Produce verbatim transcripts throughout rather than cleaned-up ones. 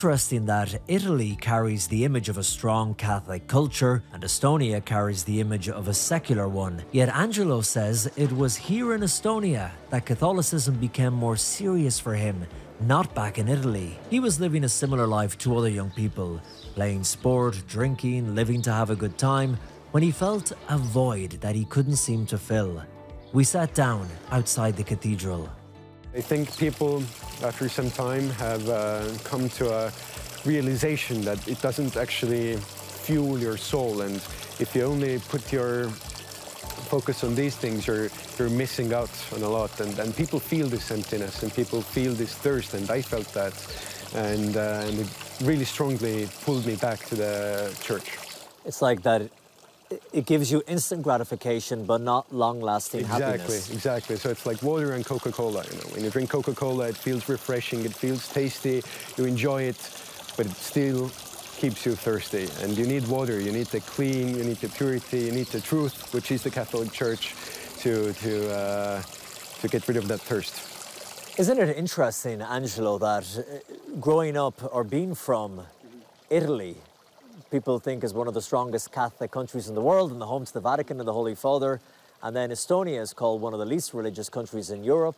Interesting that Italy carries the image of a strong Catholic culture and Estonia carries the image of a secular one. Yet Angelo says it was here in Estonia that Catholicism became more serious for him, not back in Italy. He was living a similar life to other young people, playing sport, drinking, living to have a good time, when he felt a void that he couldn't seem to fill. We sat down outside the cathedral. I think people, after some time, have uh, come to a realization that it doesn't actually fuel your soul, and if you only put your focus on these things, you're, you're missing out on a lot. And, and people feel this emptiness, and people feel this thirst, and I felt that, and, uh, and it really strongly pulled me back to the church. It's like that. It gives you instant gratification, but not long-lasting exactly, happiness. Exactly, so it's like water and Coca-Cola, you know. When you drink Coca-Cola, it feels refreshing, it feels tasty, you enjoy it, but it still keeps you thirsty. And you need water, you need the clean, you need the purity, you need the truth, which is the Catholic Church, to, to, uh, to get rid of that thirst. Isn't it interesting, Angelo, that growing up or being from Italy, people think is one of the strongest Catholic countries in the world and the home to the Vatican and the Holy Father. And then Estonia is called one of the least religious countries in Europe.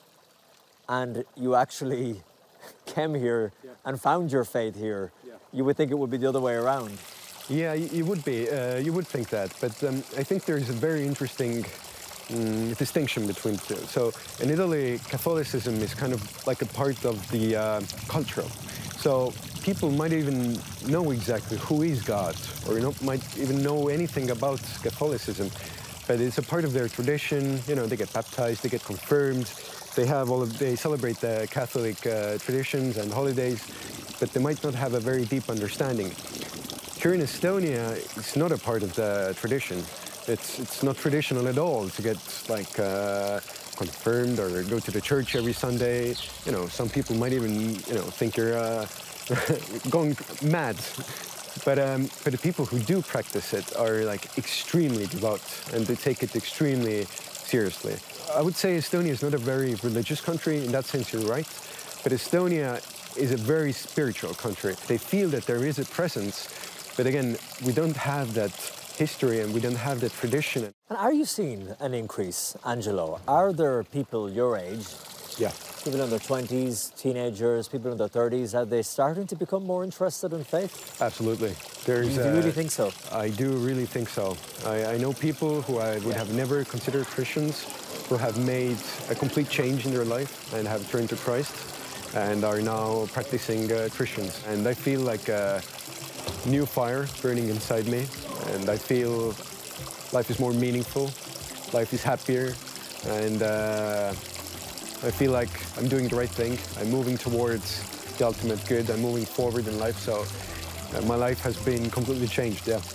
And you actually came here yeah. and found your faith here. Yeah. You would think it would be the other way around. Yeah, you would be. Uh, you would think that. But um, I think there's a very interesting um, distinction between the two. So in Italy, Catholicism is kind of like a part of the uh, culture. So people might even know exactly who is God, or you know, might even know anything about Catholicism, but it's a part of their tradition. You know, they get baptized, they get confirmed, they have all of, they celebrate the Catholic uh, traditions and holidays, but they might not have a very deep understanding. Here in Estonia, it's not a part of the tradition. It's it's not traditional at all to get like uh, confirmed or go to the church every Sunday. You know, some people might even you know think you're uh, going mad. But um, but the people who do practice it are like extremely devout, and they take it extremely seriously. I would say Estonia is not a very religious country. In that sense, you're right. But Estonia is a very spiritual country. They feel that there is a presence, but again, we don't have that history and we don't have the tradition. And are you seeing an increase, Angelo? Are there people your age, yeah, people in their twenties, teenagers, people in their thirties, are they starting to become more interested in faith? Absolutely. There's, do you uh, really think so? I do really think so. I, I know people who I would yeah. have never considered Christians who have made a complete change in their life and have turned to Christ and are now practicing uh, Christians. And I feel like a new fire burning inside me. And I feel life is more meaningful, life is happier, and uh, I feel like I'm doing the right thing. I'm moving towards the ultimate good. I'm moving forward in life, so uh, my life has been completely changed, yeah.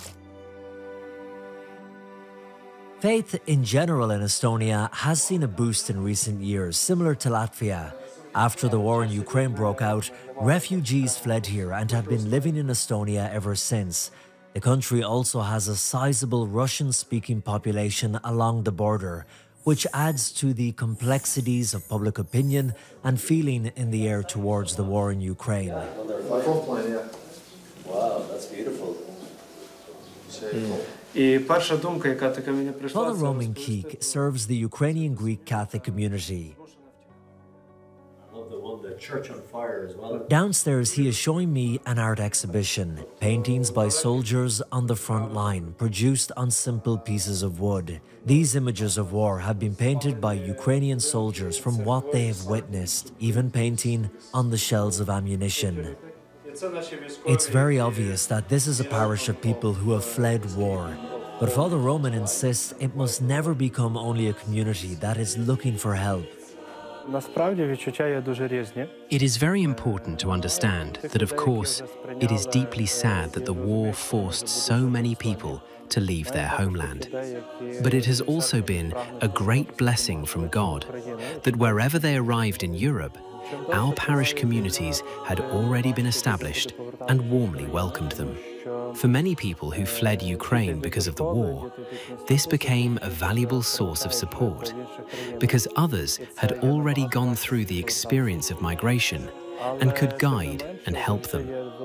Faith in general in Estonia has seen a boost in recent years, similar to Latvia. After the war in Ukraine broke out, refugees fled here and have been living in Estonia ever since. The country also has a sizable Russian-speaking population along the border, which adds to the complexities of public opinion and feeling in the air towards the war in Ukraine. Wow, that's beautiful. Father Roman Keek serves the Ukrainian Greek Catholic community. Church on fire as well. Downstairs, he is showing me an art exhibition, paintings by soldiers on the front line, produced on simple pieces of wood. These images of war have been painted by Ukrainian soldiers from what they have witnessed, even painting on the shells of ammunition. It's very obvious that this is a parish of people who have fled war. But Father Roman insists it must never become only a community that is looking for help. It is very important to understand that, of course, it is deeply sad that the war forced so many people to leave their homeland. But it has also been a great blessing from God that wherever they arrived in Europe, our parish communities had already been established and warmly welcomed them. For many people who fled Ukraine because of the war, this became a valuable source of support, because others had already gone through the experience of migration and could guide and help them.